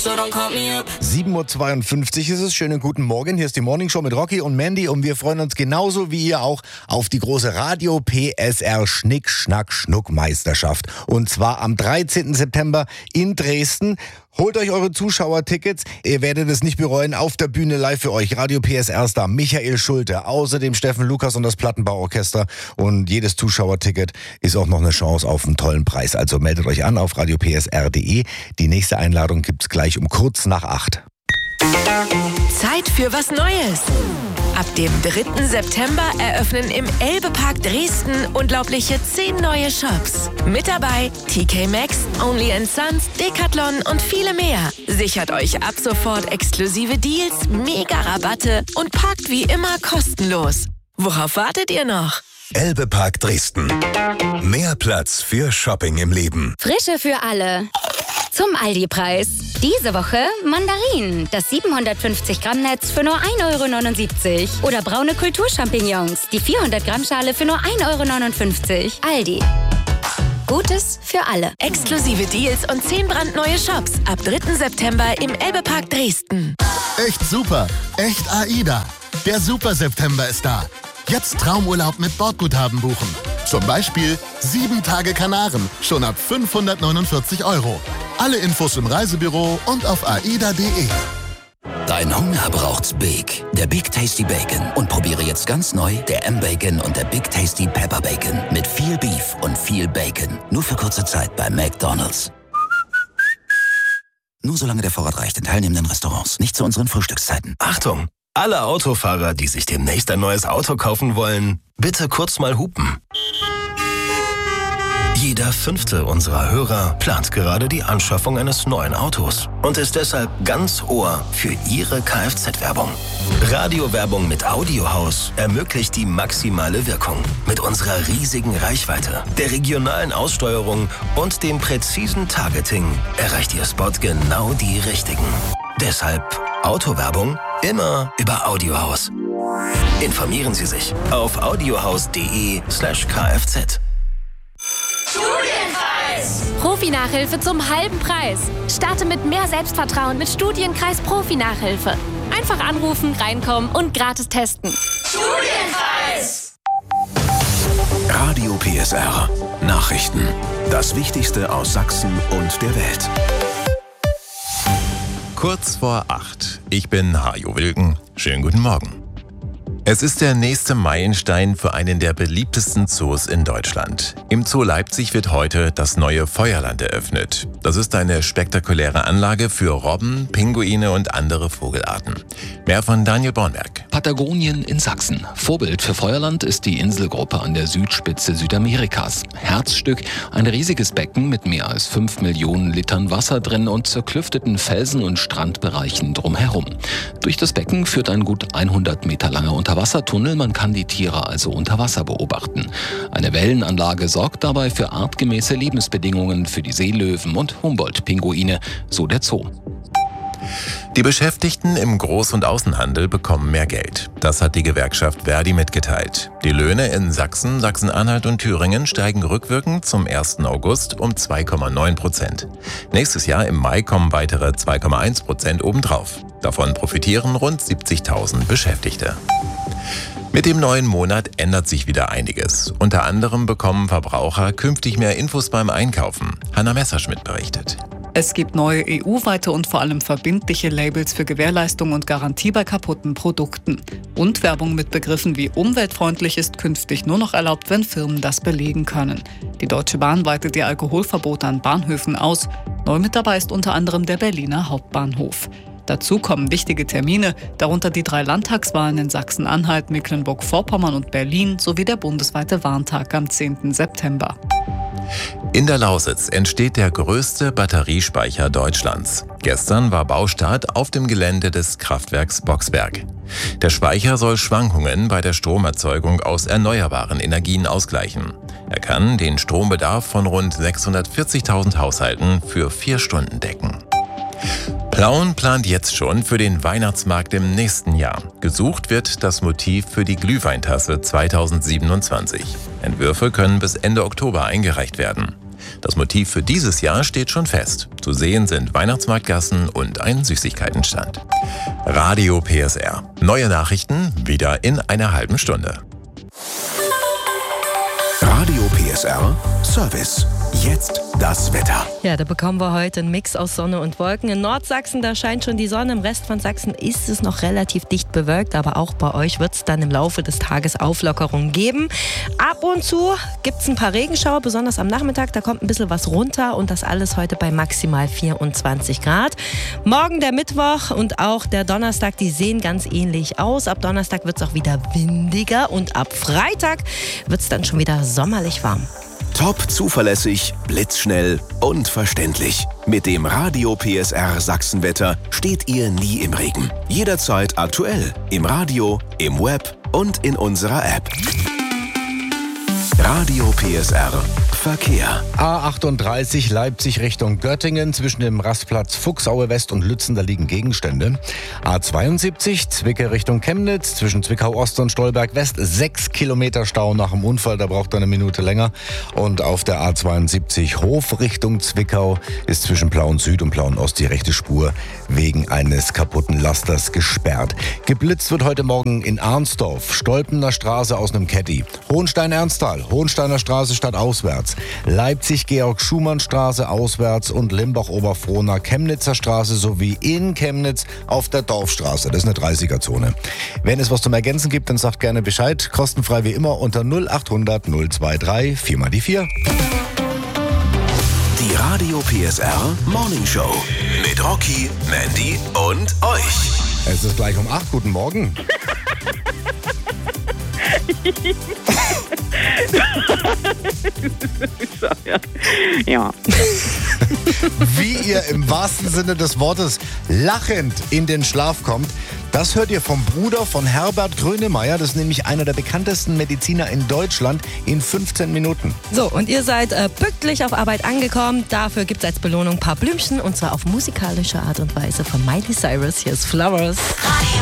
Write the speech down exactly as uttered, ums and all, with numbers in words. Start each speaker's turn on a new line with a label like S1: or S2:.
S1: so don't call me up.
S2: sieben Uhr zweiundfünfzig ist es. Schönen guten Morgen. Hier ist die Morning Show mit Rocky und Mandy und wir freuen uns genauso wie ihr auch auf die große Radio P S R Schnick, Schnack, Schnuck Meisterschaft. Und zwar am dreizehnten September in Dresden. Holt euch eure Zuschauertickets. Ihr werdet es nicht bereuen. Auf der Bühne live für euch Radio P S R-Star Michael Schulte, außerdem Steffen Lukas und das Plattenbauorchester. Und jedes Zuschauerticket ist auch noch eine Chance auf einen tollen Preis. Also meldet euch an auf radio p s r punkt d e. Die nächste Einladung gibt's gleich um kurz nach acht.
S3: Zeit für was Neues. Ab dem dritten September eröffnen im Elbe-Park Dresden unglaubliche zehn neue Shops. Mit dabei T K Maxx, Only and Sons, Decathlon und viele mehr. Sichert euch ab sofort exklusive Deals, mega Rabatte und parkt wie immer kostenlos. Worauf wartet ihr noch?
S4: Elbe-Park Dresden. Mehr Platz für Shopping im Leben.
S5: Frische für alle. Zum Aldi-Preis. Diese Woche Mandarinen, das siebenhundertfünfzig Gramm Netz für nur ein Euro neunundsiebzig. Oder braune Kulturchampignons, die vierhundert Gramm Schale für nur ein Euro neunundfünfzig. Aldi. Gutes für alle.
S3: Exklusive Deals und zehn brandneue Shops ab dritten September im Elbe-Park Dresden.
S6: Echt super. Echt AIDA. Der Super September ist da. Jetzt Traumurlaub mit Bordguthaben buchen. Zum Beispiel sieben Tage Kanaren, schon ab fünfhundertneunundvierzig Euro. Alle Infos im Reisebüro und auf aida punkt de.
S7: Dein Hunger braucht's Big. Der Big Tasty Bacon. Und probiere jetzt ganz neu der M-Bacon und der Big Tasty Pepper Bacon. Mit viel Beef und viel Bacon. Nur für kurze Zeit bei McDonald's. Nur solange der Vorrat reicht in teilnehmenden Restaurants. Nicht zu unseren Frühstückszeiten.
S4: Achtung! Alle Autofahrer, die sich demnächst ein neues Auto kaufen wollen, bitte kurz mal hupen. Jeder fünfte unserer Hörer plant gerade die Anschaffung eines neuen Autos und ist deshalb ganz Ohr für Ihre Kfz-Werbung. Radiowerbung mit Audiohaus ermöglicht die maximale Wirkung. Mit unserer riesigen Reichweite, der regionalen Aussteuerung und dem präzisen Targeting erreicht Ihr Spot genau die Richtigen. Deshalb Autowerbung immer über Audiohaus. Informieren Sie sich auf audiohaus punkt de slash kfz.
S8: Studienkreis! Profi-Nachhilfe zum halben Preis. Starte mit mehr Selbstvertrauen mit Studienkreis Profi-Nachhilfe. Einfach anrufen, reinkommen und gratis testen.
S1: Studienkreis!
S4: Radio P S R. Nachrichten. Das Wichtigste aus Sachsen und der Welt.
S9: Kurz vor acht. Ich bin Hajo Wilken. Schönen guten Morgen. Es ist der nächste Meilenstein für einen der beliebtesten Zoos in Deutschland. Im Zoo Leipzig wird heute das neue Feuerland eröffnet. Das ist eine spektakuläre Anlage für Robben, Pinguine und andere Vogelarten. Mehr von Daniel Bornberg.
S10: Patagonien in Sachsen. Vorbild für Feuerland ist die Inselgruppe an der Südspitze Südamerikas. Herzstück, ein riesiges Becken mit mehr als fünf Millionen Litern Wasser drin und zerklüfteten Felsen und Strandbereichen drumherum. Durch das Becken führt ein gut hundert Meter langer Unterwassertunnel, man kann die Tiere also unter Wasser beobachten. Eine Wellenanlage sorgt dabei für artgemäße Lebensbedingungen für die Seelöwen und Humboldt-Pinguine, so der Zoo.
S9: Die Beschäftigten im Groß- und Außenhandel bekommen mehr Geld. Das hat die Gewerkschaft Verdi mitgeteilt. Die Löhne in Sachsen, Sachsen-Anhalt und Thüringen steigen rückwirkend zum ersten August um zwei Komma neun Prozent. Nächstes Jahr im Mai kommen weitere zwei Komma eins Prozent obendrauf. Davon profitieren rund siebzigtausend Beschäftigte. Mit dem neuen Monat ändert sich wieder einiges. Unter anderem bekommen Verbraucher künftig mehr Infos beim Einkaufen. Hanna Messerschmidt berichtet.
S11: Es gibt neue E U-weite und vor allem verbindliche Labels für Gewährleistung und Garantie bei kaputten Produkten. Und Werbung mit Begriffen wie umweltfreundlich ist künftig nur noch erlaubt, wenn Firmen das belegen können. Die Deutsche Bahn weitet ihr Alkoholverbot an Bahnhöfen aus. Neu mit dabei ist unter anderem der Berliner Hauptbahnhof. Dazu kommen wichtige Termine, darunter die drei Landtagswahlen in Sachsen-Anhalt, Mecklenburg-Vorpommern und Berlin sowie der bundesweite Warntag am zehnten September.
S9: In der Lausitz entsteht der größte Batteriespeicher Deutschlands. Gestern war Baustart auf dem Gelände des Kraftwerks Boxberg. Der Speicher soll Schwankungen bei der Stromerzeugung aus erneuerbaren Energien ausgleichen. Er kann den Strombedarf von rund sechshundertvierzigtausend Haushalten für vier Stunden decken. Plauen plant jetzt schon für den Weihnachtsmarkt im nächsten Jahr. Gesucht wird das Motiv für die Glühweintasse zweitausendsiebenundzwanzig. Entwürfe können bis Ende Oktober eingereicht werden. Das Motiv für dieses Jahr steht schon fest. Zu sehen sind Weihnachtsmarktgassen und ein Süßigkeitenstand. Radio P S R. Neue Nachrichten wieder in einer halben Stunde.
S12: Radio P S R Service. Jetzt das Wetter.
S13: Ja, da bekommen wir heute einen Mix aus Sonne und Wolken. In Nordsachsen, da scheint schon die Sonne. Im Rest von Sachsen ist es noch relativ dicht bewölkt. Aber auch bei euch wird es dann im Laufe des Tages Auflockerungen geben. Ab und zu gibt es ein paar Regenschauer, besonders am Nachmittag. Da kommt ein bisschen was runter und das alles heute bei maximal vierundzwanzig Grad. Morgen der Mittwoch und auch der Donnerstag, die sehen ganz ähnlich aus. Ab Donnerstag wird es auch wieder windiger und ab Freitag wird es dann schon wieder sommerlich warm.
S12: Top zuverlässig, blitzschnell und verständlich. Mit dem Radio P S R Sachsenwetter steht ihr nie im Regen. Jederzeit aktuell. Im Radio, im Web und in unserer App. Radio P S R Verkehr.
S2: A achtunddreißig Leipzig Richtung Göttingen zwischen dem Rastplatz Fuchsaue West und Lützen, da liegen Gegenstände. A zweiundsiebzig Zwickau Richtung Chemnitz zwischen Zwickau Ost und Stolberg West. Sechs Kilometer Stau nach dem Unfall, da braucht er eine Minute länger. Und auf der A zweiundsiebzig Hof Richtung Zwickau ist zwischen Plauen Süd und Plauen Ost die rechte Spur wegen eines kaputten Lasters gesperrt. Geblitzt wird heute Morgen in Arnsdorf, Stolpener Straße aus einem Caddy. Hohenstein-Ernsthal, Hohensteiner Straße stadtauswärts. Leipzig-Georg-Schumann-Straße auswärts und Limbach-Oberfrohna Chemnitzer Straße sowie in Chemnitz auf der Dorfstraße. Das ist eine dreißiger-Zone. Wenn es was zum Ergänzen gibt, dann sagt gerne Bescheid. Kostenfrei wie immer unter null achthundert null drei vier mal die vier.
S12: Die Radio P S R Morning Show mit Rocky, Mandy und euch.
S2: Es ist gleich um acht. Guten Morgen.
S14: Ja.
S2: Wie ihr im wahrsten Sinne des Wortes lachend in den Schlaf kommt, das hört ihr vom Bruder von Herbert Grönemeyer. Das ist nämlich einer der bekanntesten Mediziner in Deutschland in fünfzehn Minuten.
S13: So, und ihr seid äh, pünktlich auf Arbeit angekommen. Dafür gibt es als Belohnung ein paar Blümchen und zwar auf musikalische Art und Weise von Miley Cyrus. Hier ist Flowers.
S1: Radio